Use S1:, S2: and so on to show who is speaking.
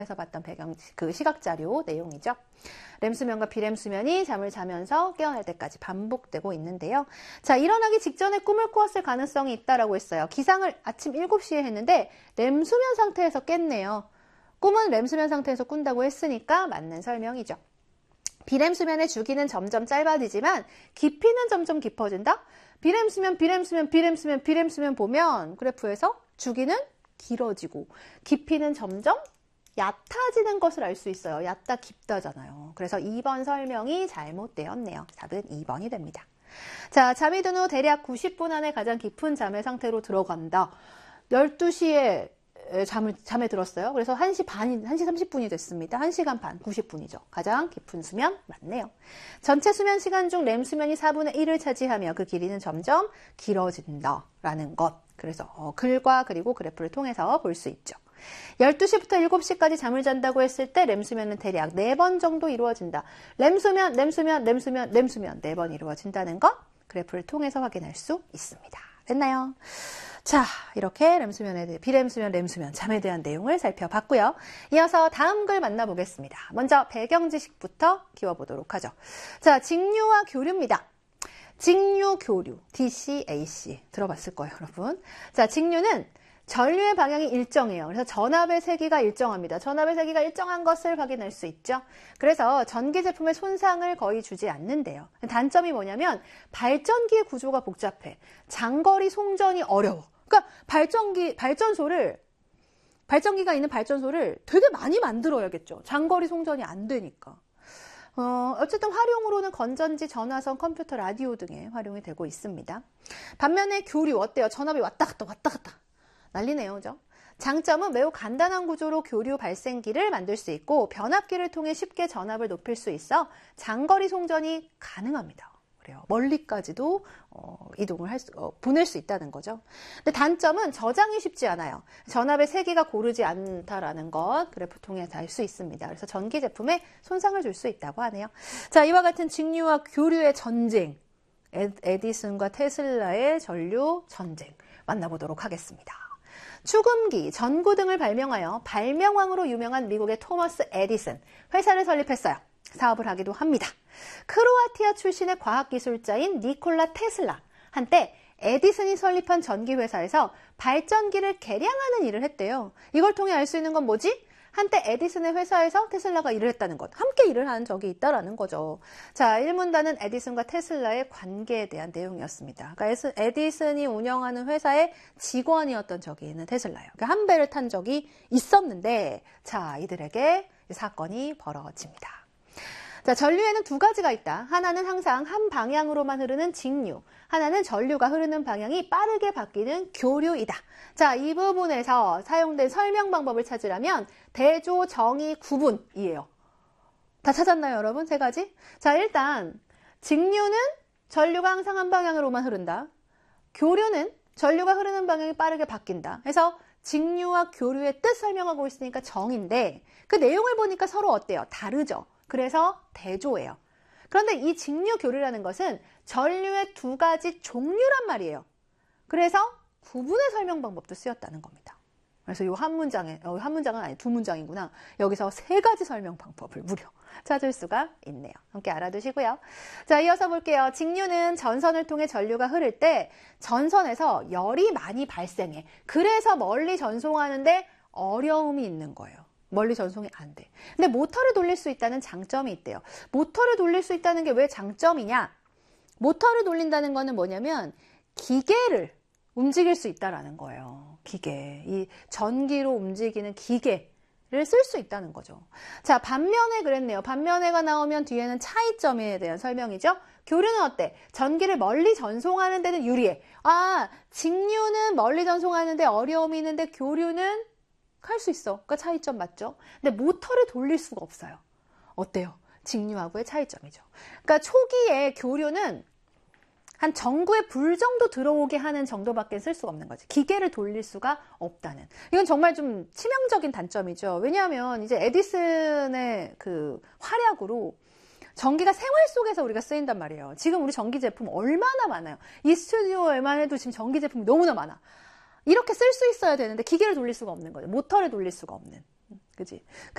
S1: 에서 봤던 배경 그 시각 자료 내용이죠. 렘 수면과 비렘 수면이 잠을 자면서 깨어날 때까지 반복되고 있는데요. 자, 일어나기 직전에 꿈을 꾸었을 가능성이 있다라고 했어요. 기상을 아침 7시에 했는데 렘 수면 상태에서 깼네요. 꿈은 렘 수면 상태에서 꾼다고 했으니까 맞는 설명이죠. 비렘 수면의 주기는 점점 짧아지지만 깊이는 점점 깊어진다. 비렘 수면, 비렘 수면, 비렘 수면, 비렘 수면 보면 그래프에서 주기는 길어지고 깊이는 점점 얕아지는 것을 알 수 있어요. 얕다 깊다잖아요. 그래서 2번 설명이 잘못되었네요. 답은 2번이 됩니다. 자, 잠이 든 후 대략 90분 안에 가장 깊은 잠의 상태로 들어간다. 12시에 잠에 들었어요. 그래서 1시 30분이 됐습니다. 1시간 반, 90분이죠. 가장 깊은 수면 맞네요. 전체 수면 시간 중 렘 수면이 4분의 1을 차지하며 그 길이는 점점 길어진다라는 것. 그래서 글과 그리고 그래프를 통해서 볼 수 있죠. 12시부터 7시까지 잠을 잔다고 했을 때 렘 수면은 대략 4번 정도 이루어진다. 렘 수면, 렘 수면, 렘 수면, 렘 수면 4번 이루어진다는 것 그래프를 통해서 확인할 수 있습니다. 됐나요? 자, 이렇게 렘 수면에 대해 비렘 수면, 렘 수면, 잠에 대한 내용을 살펴봤고요. 이어서 다음 글 만나보겠습니다. 먼저 배경 지식부터 키워보도록 하죠. 자, 직류와 교류입니다. 직류, 교류, DC, AC 들어봤을 거예요, 여러분. 자, 직류는 전류의 방향이 일정해요. 그래서 전압의 세기가 일정합니다. 전압의 세기가 일정한 것을 확인할 수 있죠. 그래서 전기 제품에 손상을 거의 주지 않는데요. 단점이 뭐냐면 발전기의 구조가 복잡해. 장거리 송전이 어려워. 그러니까 발전기가 있는 발전소를 되게 많이 만들어야겠죠. 장거리 송전이 안 되니까. 어쨌든 활용으로는 건전지, 전화선, 컴퓨터, 라디오 등에 활용이 되고 있습니다. 반면에 교류 어때요? 전압이 왔다 갔다. 난리네요, 그죠? 장점은 매우 간단한 구조로 교류 발생기를 만들 수 있고 변압기를 통해 쉽게 전압을 높일 수 있어 장거리 송전이 가능합니다. 그래요. 멀리까지도 보낼 수 있다는 거죠. 근데 단점은 저장이 쉽지 않아요. 전압의 세기가 고르지 않다라는 것 그래프 통해서 알 수 있습니다. 그래서 전기 제품에 손상을 줄 수 있다고 하네요. 자, 이와 같은 직류와 교류의 전쟁, 에디슨과 테슬라의 전류 전쟁 만나보도록 하겠습니다. 축음기, 전구 등을 발명하여 발명왕으로 유명한 미국의 토머스 에디슨, 회사를 설립했어요. 사업을 하기도 합니다. 크로아티아 출신의 과학기술자인 니콜라 테슬라, 한때 에디슨이 설립한 전기회사에서 발전기를 개량하는 일을 했대요. 이걸 통해 알 수 있는 건 뭐지? 한때 에디슨의 회사에서 테슬라가 일을 했다는 것, 함께 일을 한 적이 있다라는 거죠. 자, 1문단은 에디슨과 테슬라의 관계에 대한 내용이었습니다. 그러니까 에디슨이 운영하는 회사의 직원이었던 적이 있는 테슬라예요. 그러니까 한 배를 탄 적이 있었는데, 자, 이들에게 사건이 벌어집니다. 자, 전류에는 두 가지가 있다. 하나는 항상 한 방향으로만 흐르는 직류, 하나는 전류가 흐르는 방향이 빠르게 바뀌는 교류이다. 자, 이 부분에서 사용된 설명 방법을 찾으려면 대조, 정의, 구분이에요. 다 찾았나요, 여러분? 세 가지? 자, 일단 직류는 전류가 항상 한 방향으로만 흐른다. 교류는 전류가 흐르는 방향이 빠르게 바뀐다. 그래서 직류와 교류의 뜻 설명하고 있으니까 정인데 그 내용을 보니까 서로 어때요? 다르죠? 그래서 대조예요. 그런데 이 직류 교류라는 것은 전류의 두 가지 종류란 말이에요. 그래서 구분의 설명 방법도 쓰였다는 겁니다. 그래서 이 한 문장은 아니 두 문장이구나. 여기서 세 가지 설명 방법을 무려 찾을 수가 있네요. 함께 알아두시고요. 자, 이어서 볼게요. 직류는 전선을 통해 전류가 흐를 때 전선에서 열이 많이 발생해. 그래서 멀리 전송하는데 어려움이 있는 거예요. 멀리 전송이 안 돼. 근데 모터를 돌릴 수 있다는 장점이 있대요. 모터를 돌릴 수 있다는 게 왜 장점이냐? 모터를 돌린다는 거는 뭐냐면 기계를 움직일 수 있다라는 거예요. 기계. 이 전기로 움직이는 기계를 쓸 수 있다는 거죠. 자, 반면에 그랬네요. 반면에가 나오면 뒤에는 차이점에 대한 설명이죠. 교류는 어때? 전기를 멀리 전송하는 데는 유리해. 아, 직류는 멀리 전송하는데 어려움이 있는데 교류는 할 수 있어. 그러니까 차이점 맞죠? 근데 모터를 돌릴 수가 없어요. 어때요? 직류하고의 차이점이죠. 그러니까 초기에 교류는 한 전구에 불 정도 들어오게 하는 정도밖에 쓸 수가 없는 거지. 기계를 돌릴 수가 없다는. 이건 정말 좀 치명적인 단점이죠. 왜냐하면 이제 에디슨의 그 활약으로 전기가 생활 속에서 우리가 쓰인단 말이에요. 지금 우리 전기 제품 얼마나 많아요. 이 스튜디오에만 해도 지금 전기 제품이 너무나 많아. 이렇게 쓸 수 있어야 되는데 기계를 돌릴 수가 없는 거죠. 모터를 돌릴 수가 없는. 그지?